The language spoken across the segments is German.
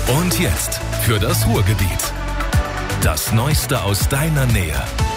Und jetzt für das Ruhrgebiet. Das Neueste aus deiner Nähe.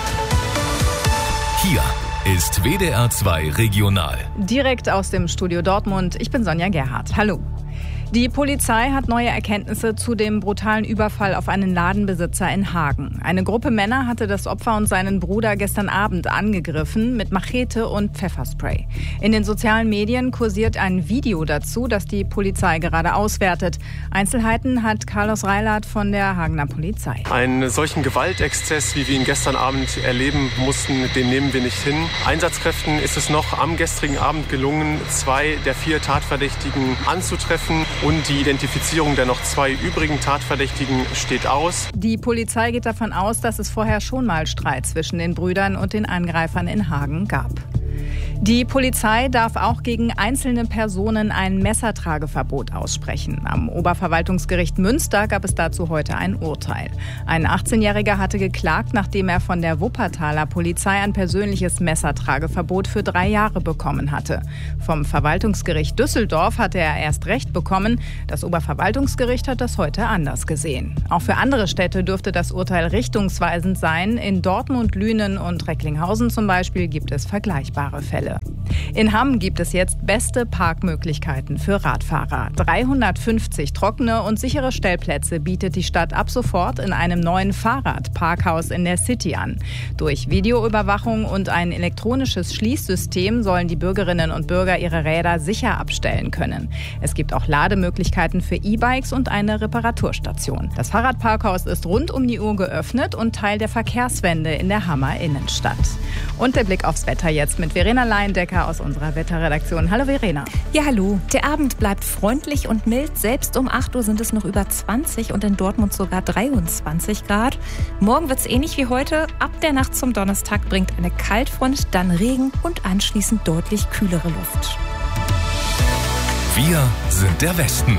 Hier ist WDR 2 Regional. Direkt aus dem Studio Dortmund. Ich bin Sonja Gerhardt. Hallo. Die Polizei hat neue Erkenntnisse zu dem brutalen Überfall auf einen Ladenbesitzer in Hagen. Eine Gruppe Männer hatte das Opfer und seinen Bruder gestern Abend angegriffen mit Machete und Pfefferspray. In den sozialen Medien kursiert ein Video dazu, das die Polizei gerade auswertet. Einzelheiten hat Carlos Reilhardt von der Hagener Polizei. Einen solchen Gewaltexzess, wie wir ihn gestern Abend erleben mussten, den nehmen wir nicht hin. Einsatzkräften ist es noch am gestrigen Abend gelungen, 2 der 4 Tatverdächtigen anzutreffen. Und die Identifizierung der noch 2 übrigen Tatverdächtigen steht aus. Die Polizei geht davon aus, dass es vorher schon mal Streit zwischen den Brüdern und den Angreifern in Hagen gab. Die Polizei darf auch gegen einzelne Personen ein Messertrageverbot aussprechen. Am Oberverwaltungsgericht Münster gab es dazu heute ein Urteil. Ein 18-Jähriger hatte geklagt, nachdem er von der Wuppertaler Polizei ein persönliches Messertrageverbot für 3 Jahre bekommen hatte. Vom Verwaltungsgericht Düsseldorf hatte er erst Recht bekommen. Das Oberverwaltungsgericht hat das heute anders gesehen. Auch für andere Städte dürfte das Urteil richtungsweisend sein. In Dortmund, Lünen und Recklinghausen zum Beispiel gibt es vergleichbare Fälle. In Hamm gibt es jetzt beste Parkmöglichkeiten für Radfahrer. 350 trockene und sichere Stellplätze bietet die Stadt ab sofort in einem neuen Fahrradparkhaus in der City an. Durch Videoüberwachung und ein elektronisches Schließsystem sollen die Bürgerinnen und Bürger ihre Räder sicher abstellen können. Es gibt auch Lademöglichkeiten für E-Bikes und eine Reparaturstation. Das Fahrradparkhaus ist rund um die Uhr geöffnet und Teil der Verkehrswende in der Hammer Innenstadt. Und der Blick aufs Wetter jetzt mit Verena Leindecker aus unserer Wetterredaktion. Hallo Verena. Ja, hallo. Der Abend bleibt freundlich und mild. Selbst um 8 Uhr sind es noch über 20 und in Dortmund sogar 23 Grad. Morgen wird es ähnlich wie heute. Ab der Nacht zum Donnerstag bringt eine Kaltfront, dann Regen und anschließend deutlich kühlere Luft. Wir sind der Westen.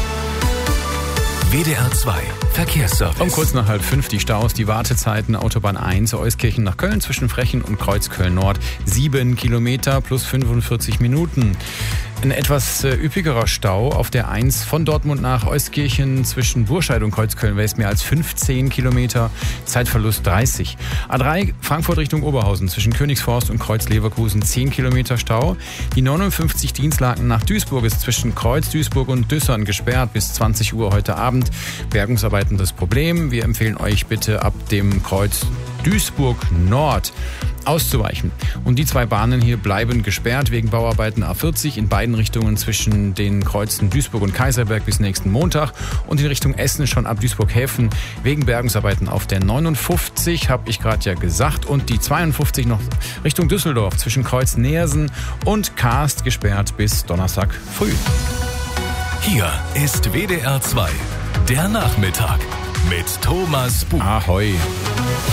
WDR 2 Verkehrsservice. Um kurz nach 4:30 die Staus, die Wartezeiten, Autobahn 1, Euskirchen nach Köln zwischen Frechen und Kreuzköln Nord. 7 Kilometer plus 45 Minuten. Ein etwas üppigerer Stau auf der 1 von Dortmund nach Euskirchen zwischen Burscheid und Kreuzköln West, mehr als 15 Kilometer, Zeitverlust 30. A3 Frankfurt Richtung Oberhausen zwischen Königsforst und Kreuz-Leverkusen 10 Kilometer Stau. Die 59 Dienstlaken nach Duisburg ist zwischen Kreuz, Duisburg und Düssern gesperrt bis 20 Uhr heute Abend. Bergungsarbeiten das Problem. Wir empfehlen euch bitte ab dem Kreuz Duisburg Nord auszuweichen. Und die 2 Bahnen hier bleiben gesperrt wegen Bauarbeiten A40 in beiden Richtungen zwischen den Kreuzen Duisburg und Kaiserberg bis nächsten Montag und in Richtung Essen schon ab Duisburg-Häfen wegen Bergungsarbeiten auf der 59, habe ich gerade ja gesagt, und die 52 noch Richtung Düsseldorf zwischen Kreuz Neersen und Karst gesperrt bis Donnerstag früh. Hier ist WDR 2, der Nachmittag mit Thomas Buch. Ahoi.